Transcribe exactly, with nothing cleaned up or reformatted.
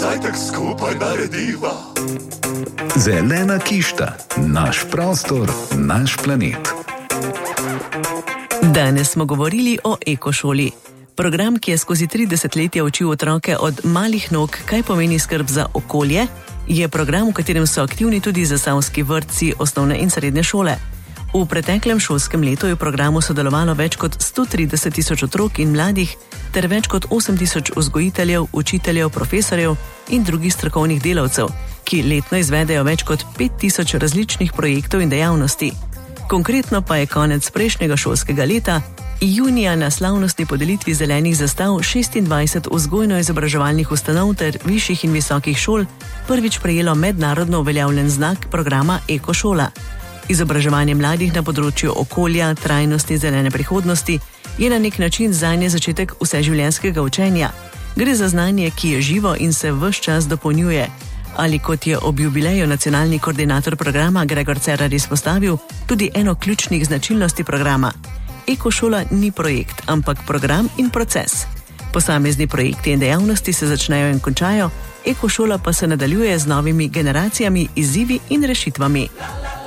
zajtrk skupaj naredila. Zelena kišta, naš prostor, naš planet. Danes smo govorili o ekošoli. Program, ki je skozi tri desetletja učil otroke od malih nog, kaj pomeni skrb za okolje, je program, v katerem so aktivni tudi zasavski vrtci, osnovne in srednje šole. V preteklem šolskem letu je v programu sodelovalo več kot sto trideset tisoč otrok in mladih ter več kot osem tisoč vzgojiteljev, učiteljev, profesorjev in drugih strokovnih delavcev, ki letno izvedejo več kot pet tisoč različnih projektov in dejavnosti. Konkretno pa je konec prejšnjega šolskega leta junija na slavnostni podelitvi zelenih zastav šestindvajset vzgojno-izobraževalnih ustanov ter višjih in visokih šol prvič prejelo mednarodno uveljavljen znak programa Ekošola. Izobraževanje mladih na področju okolja, trajnosti, zelene prihodnosti je na nek način zanje začetek vseživljenjskega učenja. Gre za znanje, ki je živo in se ves čas dopolnjuje. Ali kot je ob jubileju nacionalni koordinator programa Gregor Cerar izpostavil, tudi eno ključnih značilnosti programa. Ekošola ni projekt, ampak program in proces. Posamezni projekti in dejavnosti se začnejo in končajo, Ekošola pa se nadaljuje z novimi generacijami, izzivi in rešitvami.